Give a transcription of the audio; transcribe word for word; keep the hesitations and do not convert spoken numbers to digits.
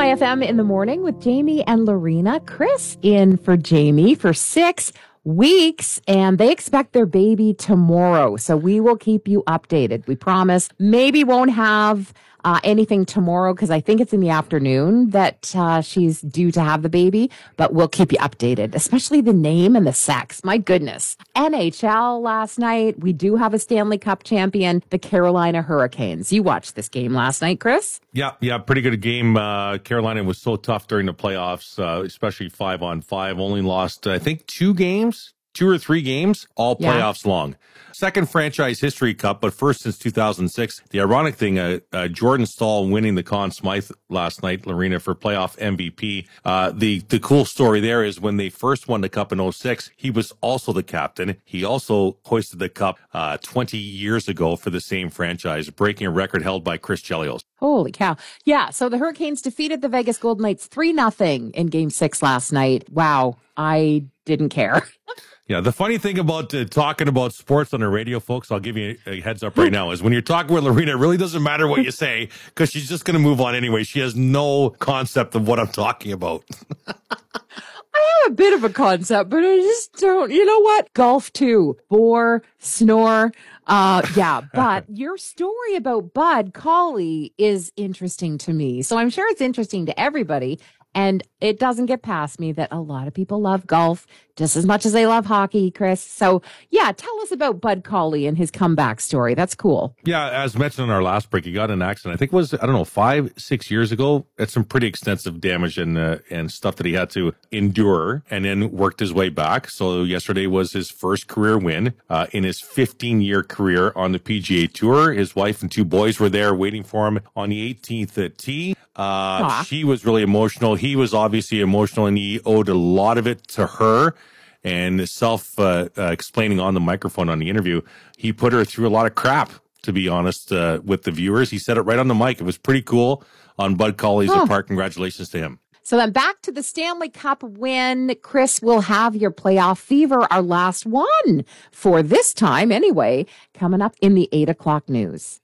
My F M in the morning with Jamie and Lorena. Chris in for Jamie for six weeks, and they expect their baby tomorrow. So we will keep you updated. We promise. Maybe won't have uh, anything tomorrow because I think it's in the afternoon that uh, she's due to have the baby, but we'll keep you updated, especially the name and the sex. My goodness. N H L last night. We do have a Stanley Cup champion, the Carolina Hurricanes. You watched this game last night, Chris? Yeah, yeah, pretty good game. Uh, Carolina was so tough during the playoffs, uh, especially five on five. Only lost, I think, two games, two or three games, all Yeah. playoffs long. Second franchise history cup, but first since two thousand six. The ironic thing, uh, uh, Jordan Staal winning the Conn Smythe last night, Lorena, for playoff M V P. Uh, the, the cool story there is when they first won the cup in oh six, he was also the captain. He also hoisted the cup uh, twenty years ago for the same franchise, breaking a record held by Chris Chelios. Holy cow. Yeah, so the Hurricanes defeated the Vegas Golden Knights three nothing in game six last night. Wow, I didn't care. Yeah, the funny thing about uh, talking about sports on the radio, folks, I'll give you a, a heads up right now, is when you're talking with Lorena, it really doesn't matter what you say because she's just going to move on anyway. She has no concept of what I'm talking about. I have a bit of a concept, but I just don't. You know what? Golf too. Bore, snore. Uh, yeah, but your story about Bud Cauley is interesting to me. So I'm sure it's interesting to everybody. And it doesn't get past me that a lot of people love golf just as much as they love hockey, Chris. So, yeah, tell us about Bud Cauley and his comeback story. That's cool. Yeah, as mentioned in our last break, he got in an accident. I think it was, I don't know, five, six years ago. That's some pretty extensive damage and uh, and stuff that he had to endure and then worked his way back. So yesterday was his first career win uh, in his fifteen-year career on the P G A Tour. His wife and two boys were there waiting for him on the eighteenth tee. Uh, she was really emotional. He was obviously emotional, and he owed a lot of it to her. And self uh, uh, explaining on the microphone on the interview, he put her through a lot of crap, to be honest, uh, with the viewers. He said it right on the mic. It was pretty cool on Bud Cauley's huh. part. Congratulations to him. So then back to the Stanley Cup win. Chris will have your playoff fever, our last one for this time anyway, coming up in the eight o'clock news.